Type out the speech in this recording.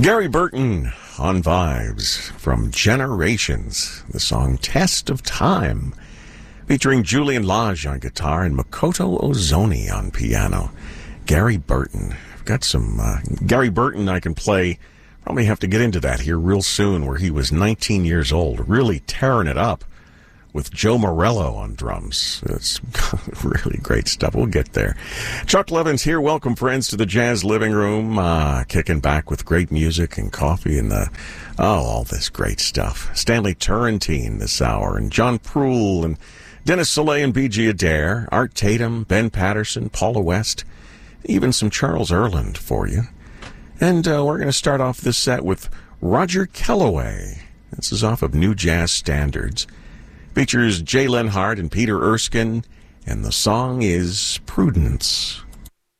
Gary Burton on Vibes from Generations, the song Test of Time, featuring Julian Lage on guitar and Makoto Ozoni on piano. Gary Burton. I've got some Gary Burton I can play. Probably have to get into that here real soon, where he was 19 years old, really tearing it up with Joe Morello on drums. It's really great stuff. We'll get there. Chuck Levins here. Welcome, friends, to the Jazz Living Room. Kicking back with great music and coffee and all this great stuff. Stanley Turrentine this hour, and John Proulx, and Dennis Soleil and B.G. Adair, Art Tatum, Ben Patterson, Paula West, even some Charles Erland for you. And we're going to start off this set with Roger Kellaway. This is off of New Jazz Standards. Features Jay Lenhart and Peter Erskine, and the song is Prudence.